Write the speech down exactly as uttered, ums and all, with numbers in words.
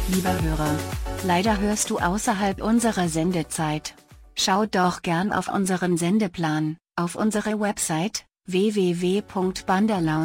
Lieber Hörer, leider hörst du außerhalb unserer Sendezeit. Schau doch gern auf unseren Sendeplan, auf unsere Website w w w punkt banderlounge